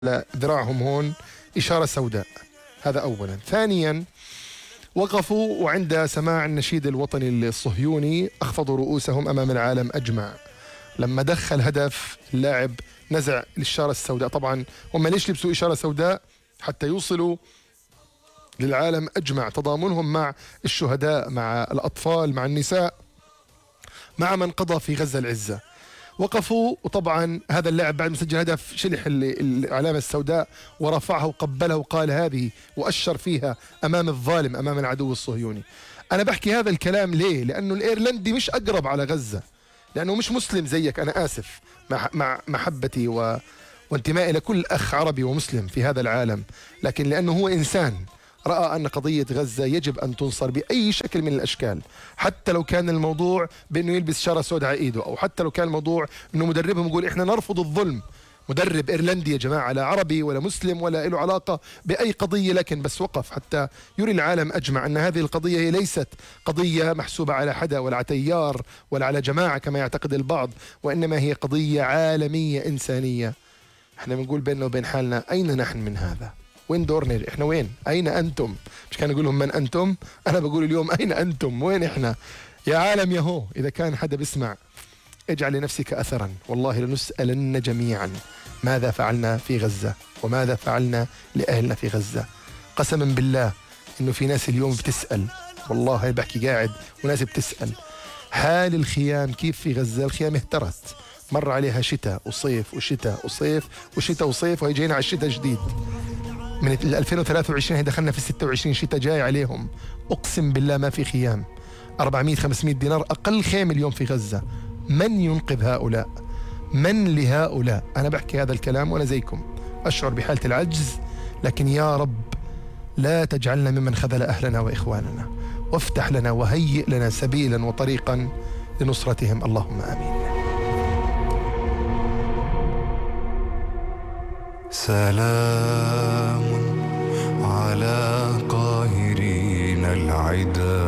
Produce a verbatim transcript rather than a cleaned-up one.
ذراعهم هون إشارة سوداء. هذا أولا. ثانيا، وقفوا وعند سماع النشيد الوطني الصهيوني أخفضوا رؤوسهم أمام العالم أجمع. لما دخل هدف اللاعب نزع الإشارة السوداء. طبعا هم ليش لبسوا إشارة سوداء؟ حتى يوصلوا للعالم أجمع تضامنهم مع الشهداء، مع الأطفال، مع النساء، مع من قضى في غزة العزة. وقفوا، وطبعا هذا اللاعب بعد ما سجل هدف شلح العلامة السوداء ورفعها وقبلها وقال هذه، وأشر فيها أمام الظالم، أمام العدو الصهيوني. أنا بحكي هذا الكلام ليه؟ لأنه الإيرلندي مش أقرب على غزة، لأنه مش مسلم زيك. أنا آسف، مع, مع محبتي و... وانتمائي لكل أخ عربي ومسلم في هذا العالم، لكن لأنه هو إنسان رأى أن قضية غزة يجب أن تنصر بأي شكل من الأشكال، حتى لو كان الموضوع بأنه يلبس شارة سوداء على إيده، أو حتى لو كان الموضوع أنه مدربهم يقول إحنا نرفض الظلم. مدرب إيرلندي يا جماعة، لا عربي ولا مسلم ولا له علاقة بأي قضية، لكن بس وقف حتى يري العالم أجمع أن هذه القضية هي ليست قضية محسوبة على حدا ولا على تيار ولا على جماعة كما يعتقد البعض، وإنما هي قضية عالمية إنسانية. احنا بنقول بيننا وبين حالنا أين نحن من هذا؟ وين دورنا؟ احنا وين؟ أين أنتم؟ مش كان يقول لهم من أنتم؟ أنا بقول اليوم أين أنتم؟ وين احنا؟ يا عالم يهو، إذا كان حدا بسمع اجعل لنفسك أثرا، والله لنسألن جميعا ماذا فعلنا في غزة وماذا فعلنا لأهلنا في غزة. قسما بالله إنه في ناس اليوم بتسأل، والله بحكي قاعد وناس بتسأل حال الخيام كيف في غزة. الخيام اهترت، مر عليها شتاء وصيف وشتاء وصيف وشتاء وصيف، وهي جايين على الشتاء جديد. من ألفين وثلاثة وعشرين هي دخلنا في ستة وعشرين شتاء جاي عليهم. أقسم بالله ما في خيام. أربعمئة خمسمئة دينار أقل خيم اليوم في غزة. من ينقذ هؤلاء؟ من لهؤلاء؟ أنا بحكي هذا الكلام وأنا زيكم أشعر بحالة العجز، لكن يا رب لا تجعلنا ممن خذل أهلنا وإخواننا، وافتح لنا وهيئ لنا سبيلا وطريقا لنصرتهم، اللهم آمين. سلام على قاهرين العدا